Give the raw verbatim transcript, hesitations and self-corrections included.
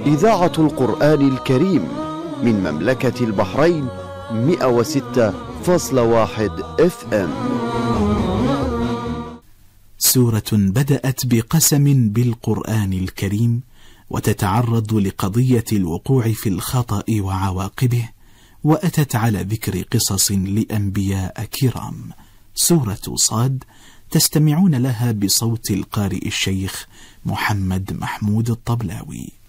إذاعة القرآن الكريم من مملكة البحرين مئة وستة فاصلة واحد اف ام. سورة بدأت بقسم بالقرآن الكريم وتتعرض لقضية الوقوع في الخطأ وعواقبه، وأتت على ذكر قصص لأنبياء كرام. سورة صاد تستمعون لها بصوت القارئ الشيخ محمد محمود الطبلاوي.